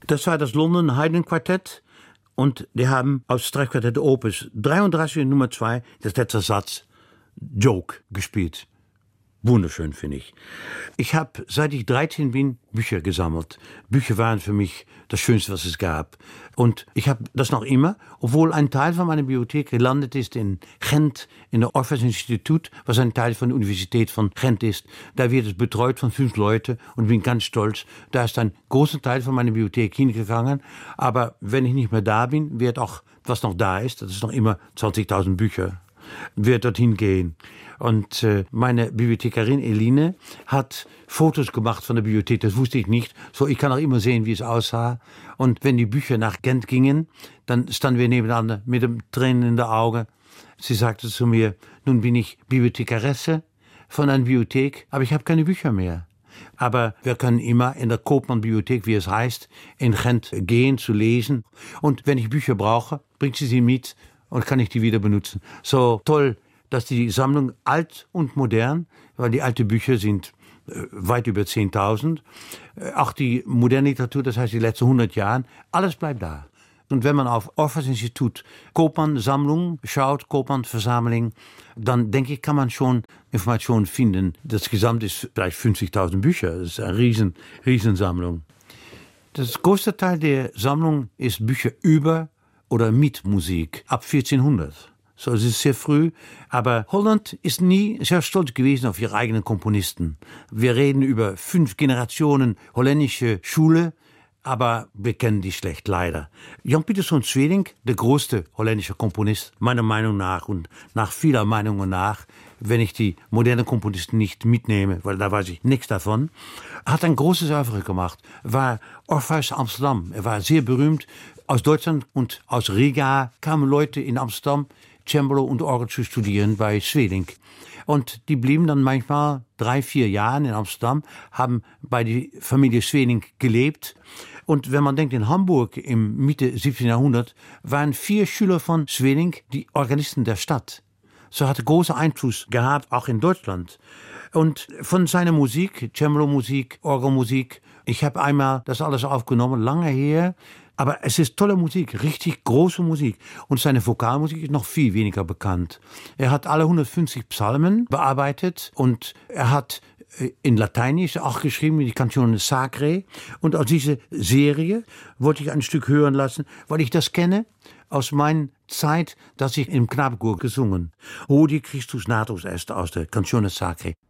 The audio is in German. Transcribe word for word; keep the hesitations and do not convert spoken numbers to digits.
Das war das London Haydn Quartett und die haben aus Streichquartett Opus dreiunddreißig Nummer zwei, das letzte Satz, Joke gespielt. Wunderschön, finde ich. Ich habe, seit ich dreizehn bin, Bücher gesammelt. Bücher waren für mich das Schönste, was es gab. Und ich habe das noch immer, obwohl ein Teil von meiner Bibliothek gelandet ist in Gent, in der Orpheus Institut, was ein Teil von der Universität von Gent ist. Da wird es betreut von fünf Leuten und bin ganz stolz. Da ist ein großer Teil von meiner Bibliothek hingegangen. Aber wenn ich nicht mehr da bin, wird auch, was noch da ist, das ist noch immer zwanzigtausend Bücher, wird dorthin gehen. Und äh, meine Bibliothekarin Eline hat Fotos gemacht von der Bibliothek, das wusste ich nicht. So, ich kann auch immer sehen, wie es aussah. Und wenn die Bücher nach Gent gingen, dann standen wir nebeneinander mit dem Tränen in der Augen. Sie sagte zu mir, nun bin ich Bibliothekaresse von einer Bibliothek, aber ich habe keine Bücher mehr. Aber wir können immer in der Koopman-Bibliothek, wie es heißt, in Gent gehen, zu lesen. Und wenn ich Bücher brauche, bringt sie sie mit und kann ich die wieder benutzen. So toll, dass die Sammlung alt und modern, weil die alten Bücher sind äh, weit über zehntausend, äh, auch die moderne Literatur, das heißt die letzten hundert Jahre, alles bleibt da. Und wenn man auf Orpheus Institut Koopman-Sammlung schaut, Koopman-Versammlung, dann denke ich, kann man schon Informationen finden. Das Gesamt ist vielleicht fünfzigtausend Bücher, das ist eine riesen, riesen Sammlung. Das größte Teil der Sammlung ist Bücher über oder mit Musik, ab vierzehnhundert. So, es ist sehr früh, aber Holland ist nie sehr stolz gewesen auf ihre eigenen Komponisten. Wir reden über fünf Generationen holländische Schule, aber wir kennen die schlecht, leider. Jan Pieterszoon Sweelinck, der größte holländische Komponist, meiner Meinung nach und nach vieler Meinungen nach, wenn ich die modernen Komponisten nicht mitnehme, weil da weiß ich nichts davon, hat ein großes Oeuvre gemacht, war Orpheus Amsterdam. Er war sehr berühmt. Aus Deutschland und aus Riga kamen Leute in Amsterdam, Cembalo und Orgel zu studieren bei Sweelinck. Und die blieben dann manchmal drei, vier Jahre in Amsterdam, haben bei der Familie Sweelinck gelebt. Und wenn man denkt, in Hamburg im Mitte siebzehnten Jahrhundert waren vier Schüler von Sweelinck die Organisten der Stadt. So hatte großen Einfluss gehabt, auch in Deutschland. Und von seiner Musik, Cembalo-Musik, Orgelmusik, ich habe einmal das alles aufgenommen, lange her. Aber es ist tolle Musik, richtig große Musik. Und seine Vokalmusik ist noch viel weniger bekannt. Er hat alle hundertfünfzig Psalmen bearbeitet und er hat in Lateinisch auch geschrieben, die Canzone Sacre. Und aus dieser Serie wollte ich ein Stück hören lassen, weil ich das kenne aus meiner Zeit, dass ich im Knabenchor gesungen. Hodie Christus natus est aus der Canzone Sacre.